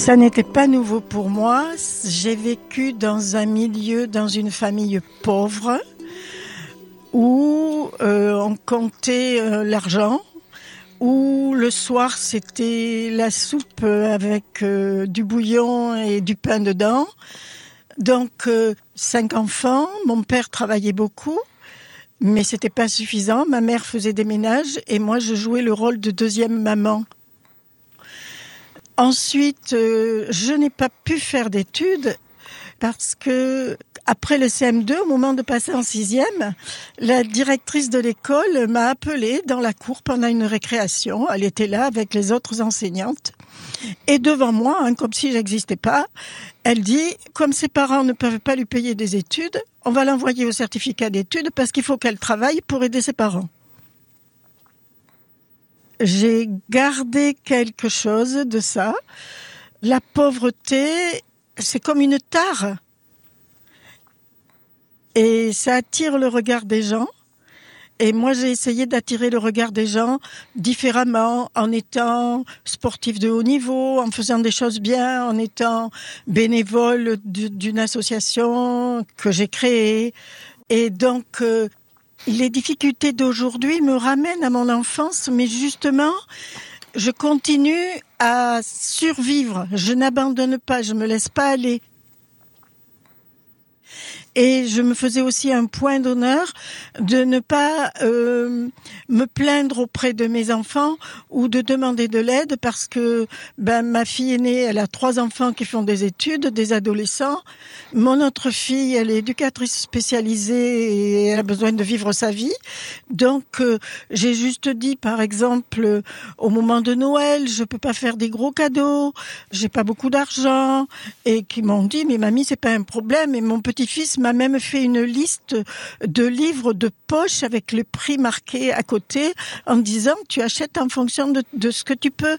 Ça n'était pas nouveau pour moi. J'ai vécu dans un milieu, dans une famille pauvre, où on comptait l'argent, où le soir c'était la soupe avec du bouillon et du pain dedans. Donc 5 enfants, mon père travaillait beaucoup, mais c'était pas suffisant. Ma mère faisait des ménages et moi je jouais le rôle de deuxième maman. Ensuite, je n'ai pas pu faire d'études parce que après le CM2, au moment de passer en 6e, la directrice de l'école m'a appelée dans la cour pendant une récréation. Elle était là avec les autres enseignantes. Et devant moi, comme si j'existais pas, elle dit, comme ses parents ne peuvent pas lui payer des études, on va l'envoyer au certificat d'études parce qu'il faut qu'elle travaille pour aider ses parents. J'ai gardé quelque chose de ça. La pauvreté, c'est comme une tare. Et ça attire le regard des gens. Et moi, j'ai essayé d'attirer le regard des gens différemment, en étant sportif de haut niveau, en faisant des choses bien, en étant bénévole d'une association que j'ai créée. Et donc, les difficultés d'aujourd'hui me ramènent à mon enfance, mais justement, je continue à survivre. Je n'abandonne pas, je me laisse pas aller. Et je me faisais aussi un point d'honneur de ne pas me plaindre auprès de mes enfants ou de demander de l'aide parce que ma fille aînée, elle a 3 enfants qui font des études, des adolescents. Mon autre fille, elle est éducatrice spécialisée et elle a besoin de vivre sa vie. Donc, j'ai juste dit, par exemple, au moment de Noël, je peux pas faire des gros cadeaux, j'ai pas beaucoup d'argent, et qui m'ont dit, mais mamie, c'est pas un problème. Et mon petit-fils m'a même fait une liste de livres de poche avec le prix marqué à côté en disant tu achètes en fonction de ce que tu peux.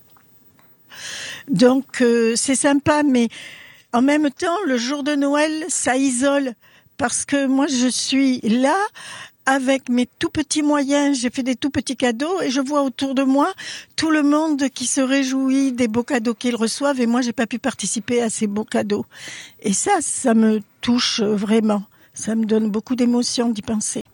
Donc c'est sympa, mais en même temps le jour de Noël ça isole parce que moi je suis là avec mes tout petits moyens, j'ai fait des tout petits cadeaux et je vois autour de moi tout le monde qui se réjouit des beaux cadeaux qu'ils reçoivent et moi j'ai pas pu participer à ces beaux cadeaux. Et ça me touche vraiment. Ça me donne beaucoup d'émotion d'y penser.